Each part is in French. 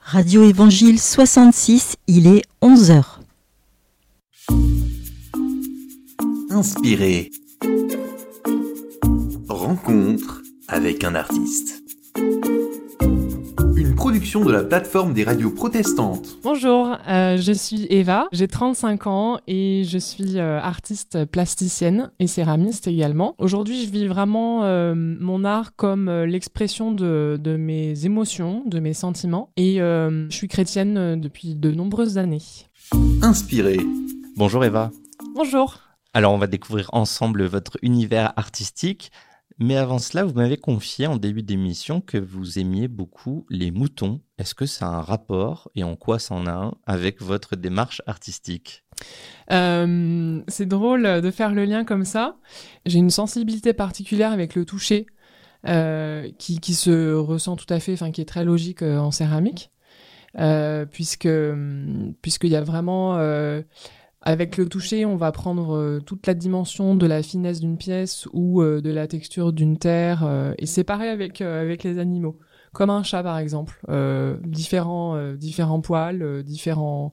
Radio Évangile 66, il est 11h. Inspiré. Rencontre avec un artiste. Une production de la plateforme des radios protestantes. Bonjour, je suis Eva, j'ai 35 ans et je suis artiste plasticienne et céramiste également. Aujourd'hui, je vis vraiment mon art comme l'expression de mes émotions, de mes sentiments et je suis chrétienne depuis de nombreuses années. Inspiré. Bonjour Eva. Bonjour. Alors on va découvrir ensemble votre univers artistique. Mais avant cela, vous m'avez confié en début d'émission que vous aimiez beaucoup les moutons. Est-ce que ça a un rapport, et en quoi ça en a un, avec votre démarche artistique ? C'est drôle de faire le lien comme ça. J'ai une sensibilité particulière avec le toucher qui se ressent tout à fait, qui est très logique en céramique, puisqu'il y a vraiment... Avec le toucher, on va prendre toute la dimension de la finesse d'une pièce ou de la texture d'une terre. Et c'est pareil avec les animaux. Comme un chat, par exemple. Différents poils, différents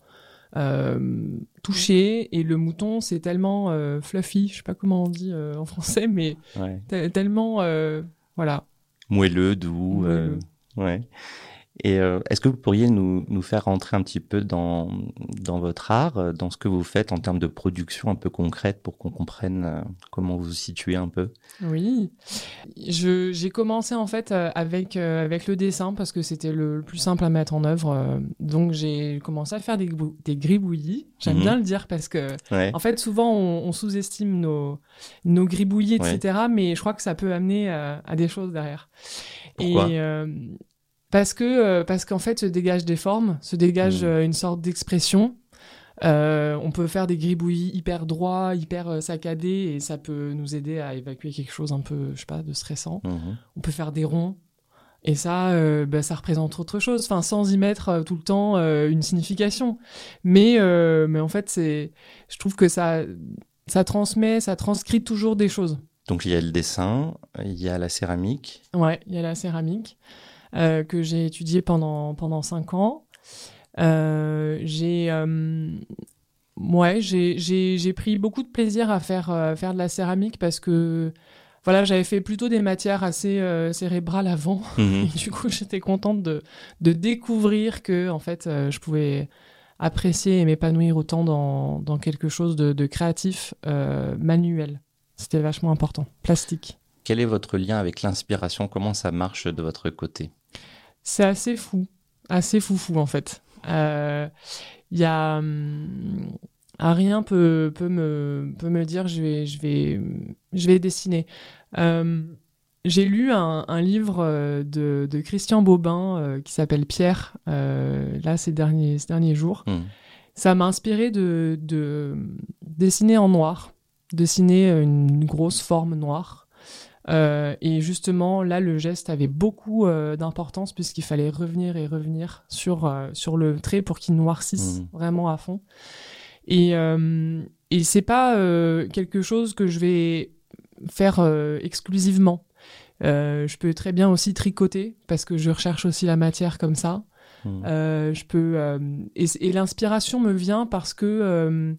touchés. Et le mouton, c'est tellement fluffy. Je sais pas comment on dit en français, mais tellement... voilà. Moelleux, doux. Ouais. Et est-ce que vous pourriez nous faire rentrer un petit peu dans votre art, dans ce que vous faites en termes de production un peu concrète pour qu'on comprenne comment vous vous situez un peu ? Oui, j'ai commencé en fait avec le dessin parce que c'était le plus simple à mettre en œuvre. Donc j'ai commencé à faire des gribouillis. J'aime bien le dire parce que en fait souvent on sous-estime nos gribouillis, etc. Mais je crois que ça peut amener à des choses derrière. Pourquoi ? Parce qu'en fait se dégagent des formes, se dégage une sorte d'expression. On peut faire des gribouillis hyper droits, hyper saccadés, et ça peut nous aider à évacuer quelque chose un peu, je sais pas, de stressant. On peut faire des ronds, et ça représente autre chose, sans y mettre tout le temps une signification. Mais en fait, je trouve que ça transcrit toujours des choses. Donc il y a le dessin, il y a la céramique. Ouais, il y a la céramique. Que j'ai étudié pendant 5 ans. J'ai pris beaucoup de plaisir à faire de la céramique parce que j'avais fait plutôt des matières assez cérébrales avant. Et du coup, j'étais contente de découvrir que en fait, je pouvais apprécier et m'épanouir autant dans quelque chose de créatif, manuel. C'était vachement important. Plastique. Quel est votre lien avec l'inspiration ? Comment ça marche de votre côté ? C'est assez foufou en fait. Rien peut me dire je vais dessiner. J'ai lu un livre de Christian Bobin qui s'appelle Pierre ces derniers jours. Ça m'a inspiré de dessiner en noir, dessiner une grosse forme noire. Et justement, là, le geste avait beaucoup d'importance puisqu'il fallait revenir et revenir sur le trait pour qu'il noircisse vraiment à fond. Et c'est pas quelque chose que je vais faire exclusivement. Je peux très bien aussi tricoter parce que je recherche aussi la matière comme ça. Je peux et l'inspiration me vient parce que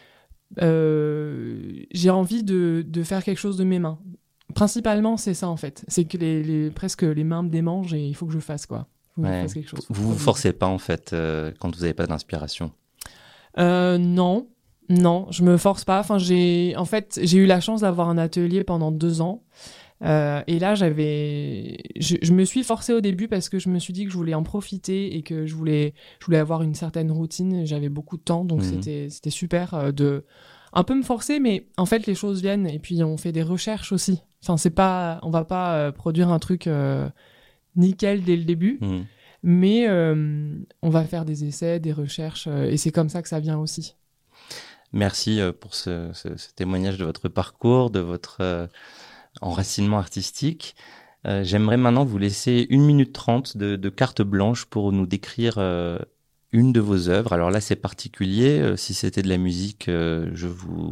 j'ai envie de faire quelque chose de mes mains. Principalement, c'est ça en fait. C'est que presque les mains me démangent et il faut que je fasse quoi. Faut que je fasse quelque chose. Vous vous forcez pas en fait quand vous n'avez pas d'inspiration ? Non, je me force pas. J'ai eu la chance d'avoir un atelier pendant 2 ans. Et là, je me suis forcée au début parce que je me suis dit que je voulais en profiter et que je voulais avoir une certaine routine. J'avais beaucoup de temps, donc c'était super de un peu me forcer, mais en fait, les choses viennent et puis on fait des recherches aussi. On va pas produire un truc nickel dès le début, mais on va faire des essais, des recherches, et c'est comme ça que ça vient aussi. Merci pour ce témoignage de votre parcours, de votre enracinement artistique. J'aimerais maintenant vous laisser 1 minute 30 de carte blanche pour nous décrire une de vos œuvres. Alors là, c'est particulier. Si c'était de la musique, je vous